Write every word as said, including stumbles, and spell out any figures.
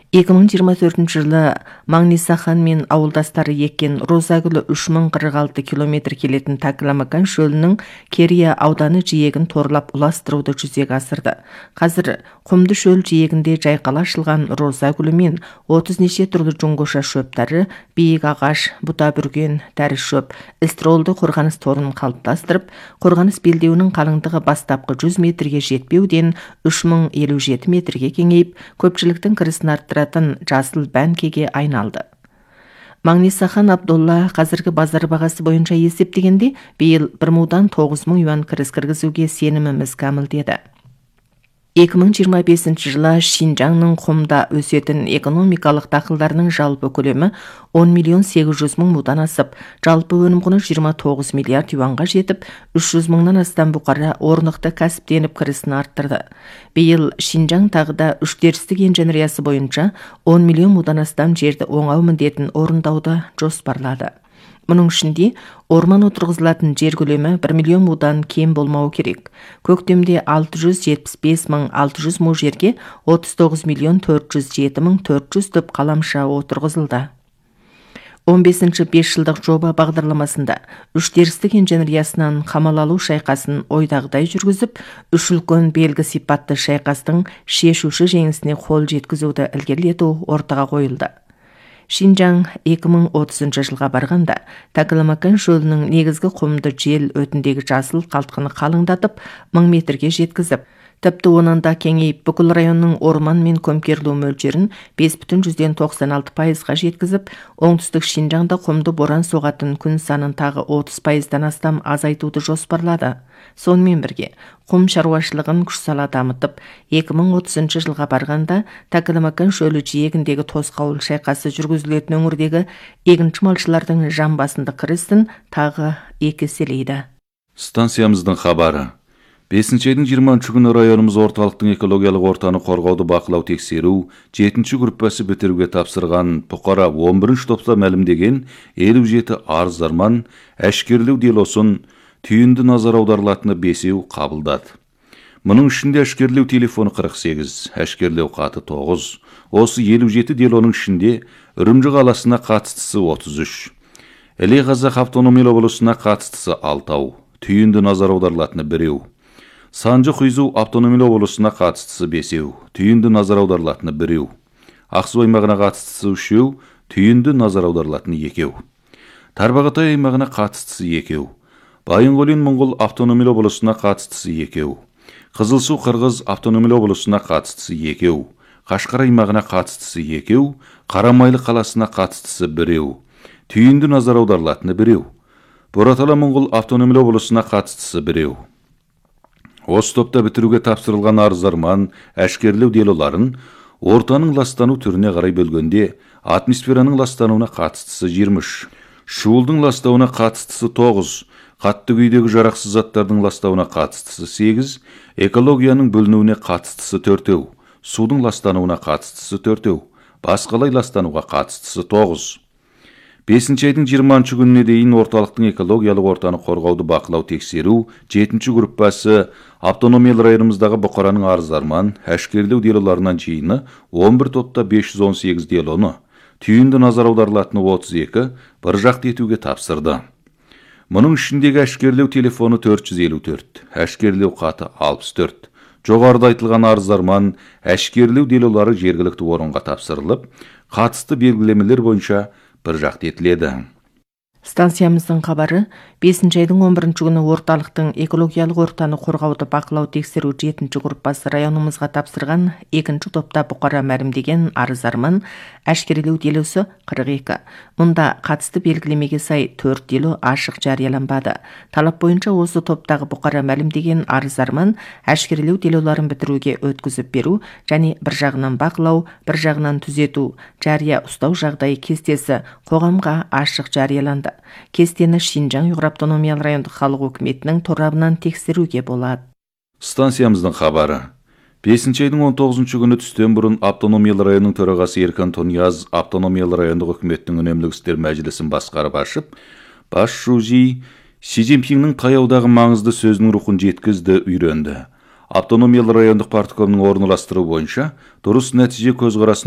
эки миң жыйырма төртүнчү жылы Маңнисахан мен ауылдастары еккен Розагүлі үч миң кырк алты километр келетін Такаламакан шөлінің Керия ауданы жиегін торлап уластыруды жүзеге асырды. Қазір құмды шөл жиегінде жайқала ашылған Розагүлі мен отыз неше түрлі жоңғоша шөптері, биік ағаш, бұта бүрген, дәрі шөп, эстролды қорғаныс торын қалыптастырып, қорғаныс белдеуінің қалыңдығы бастапқы жүз метрге жетпеуден үч миң элүү жети метрге кеңейіп, көпшіліктің кірісін арттыратын жасыл бәнкеге айналды. Маңнисахан Абдолла қазіргі базар бағасы бойынша есептегенде биыл бір мыңдан тогуз миң юан кіріс кіргізуге сеніміміз кәміл деді. эки миң жыйырма бешинчи жылы Шинжаңның құмда өсетін экономикалық дақылдарының жалпы көлемі он миллион сегиз жүз миң мудан асып, жалпы өнім құны жыйырма тогуз миллиард юанға жетіп, үч жүз мыңнан астам бұқара орнықты кәсіптеніп кірісін арттырды. Биыл Шинжаң тағы да үштертістік инженериясы бойынша он миллион мудан астам жерді оңау міндетін орындауды жоспарлады. Мұның ішінде орман отырғызылатын жер көлемі бір миллион мудан кем болмауы керек. Көктемде алты жүз жетпіс бес мың алты жүз му жерге отыз тогуз миллион төрт жүз жеті мың төрт жүз түп қаламша отырғызылды. он бесинчи беш жылдық жоба бағдарламасында үштертістік инженериясынан қамал алу шайқасын ойдағыдай жүргізіп, үш үлкен белгі сипатты шайқастың шешуші жеңісіне қол жеткізуді ілгерілету ортаға қойылды. Шинжаң эки миң отузунчу жылға барғанда Такаламакан шөлінің негізгі құмды жел өтіндегі жасыл қалтқыны қалыңдатып, мың метрге жеткізіп, тіпті онан да кеңейіп, бүкіл районның орман мен көмкерілу мөлшерін бес бүтін жүзден тоқсан алты пайызға жеткізіп, оңтүстік Шинжаңда құмды боран соғатын күн санын тағы отыз пайыздан астам азайтуды жоспарлады. Сонымен бірге, құм шаруашылығын күш сала дамытып, эки миң отузунчу жылға барғанда Такаламакан шөлі жиегіндегі тосқауыл шайқасы жүргізілетін өңірдегі егінші малшылардың жан басында кірісін тағы екі еселейді. Станциямыздың хабары. бесинчи айдың жыйырманчы күні районымыз орталықтың экологиялық ортаны қорғауды бақылау тексеру жетинчи группасы бітіруге тапсырған бұқара он биринчи топта мәлімдеген элүү жети арыз-арман, әшкерлеу делосын түйінді назар аударылатыны бесеу қабылдады. Мұның ішінде әшкерлеу телефоны қырық сегиз, әшкерлеу қаты тогуз, осы элүү жети делоның ішінде Үрімжі қаласына қатыстысы отуз үч, Іле Қазақ автономиялы облысына қатыстысы алтау, түйінді назар аударылатыны біреу, Санжы Құйзу автономиялы облысына қатыстысы бесеу, түйінді назар аударылатыны біреу, Ақсу аймағына қатыстысы үшеу, түйінді назар аударылатыны екеу, Тарбағатай аймағына қатыстысы екеу, Байынғолин Моңғол автономиялы облысына қатыстысы екеу, Қызылсу Қырғыз автономиялы облысына қатыстысы екеу, Қашқар аймағына қатыстысы екеу, Қарамайлы қаласына қатыстысы біреу, түйінді назар аударылатыны біреу, Боратала Моңғол автономиялы облысына қатыстысы біреу. Осы топта бітіруге тапсырылған арыз-арман, әшкерлеу делоларын ортаның ластану түріне қарай бөлгенде атмосфераның ластануына қатыстысы жыйырма үч, шуылдың ластауына қатыстысы тогуз, қатты күйдегі жарақсыз заттардың ластауына қатыстысы сегиз, экологияның бөлінуіне қатыстысы төртеу, судың ластануына қатыстысы төртеу, басқалай ластануға қатыстысы тогуз. бесинчи айдың жыйырманчы күніне дейін орталықтың экологиялық ортаны қорғауды бақылау тексеру жетинчи группасы автономиялы районымыздағы бұқараның арыз-арман, әшкерлеу делоларынан жиыны он бир топта беш жүз он сегиз делоны, түйінді назар аударылатыны отуз эки, бір жақты етуге тапсырды. Мұның ішіндегі әшкерлеу телефоны төрт жүз элүү төрт, әшкерлеу қаты алпыс төрт, жоғарыда айтылған арыз-арман, әшкерлеу делолары жергілікті орынға тапсырылып, қатысты белгілемелер бойынша бір жақты етіледі. Станциямыздың хабары бесинчи айдың он биринчи күні орталықтың экологиялық ортаны қорғауды бақылау тексеру жетинчи группасы районымызға тапсырған екінші топта бұқара мәлімдеген арыз-арман, әшкерелеу делосы қырық эки. Мұнда қатысты белгілемеге сай төрт дело ашық жарияланбады. Талап бойынша осы топтағы бұқара мәлімдеген арыз-арман, әшкерелеу делоларын бітіруге өткізіп беру және бір жағынан бақылау, бір жағынан түзету, жария ұстау жағдайы кестесі қоғамға ашық жарияланды. Кестені Шинжаң Ұйғыр автономиялы райондық халық өкіметінің торабынан тексеруге болады. Станциямыздың хабары. бесинчи айдың он тогузунчу күні түстен бұрын автономиялы районның төрағасы Еркін Тонияз автономиялы райондық өкіметтің үнемдік істер мәжілісін басқарып ашып, бас шужи Си Цзиньпиннің таяудағы маңызды сөзінің рухын жеткізді, үйренді. Автономиялы райондық парткомның орналастыру бойынша дұрыс нәтиже көзқарасын